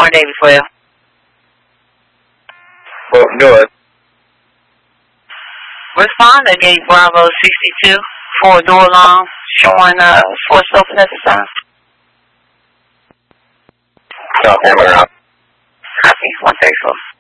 or Navy 12? Well, North. Respond to gate Bravo 62, 4-door alarm, showing force open at the time. Copy, I'm around. Copy, 134.